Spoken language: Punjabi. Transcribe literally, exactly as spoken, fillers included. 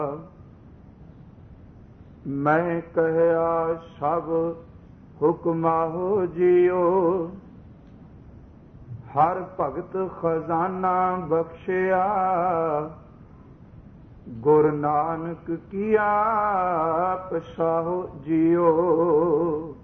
ਮੈਂ ਕਹਿਆ ਸਭ ਹੁਕਮਾਹੋ ਜੀਓ, ਹਰ ਭਗਤ ਖਜ਼ਾਨਾ ਬਖਸ਼ਿਆ, ਗੁਰੂ ਨਾਨਕ ਕੀਆ ਪਸਾਹੋ ਜੀਓ।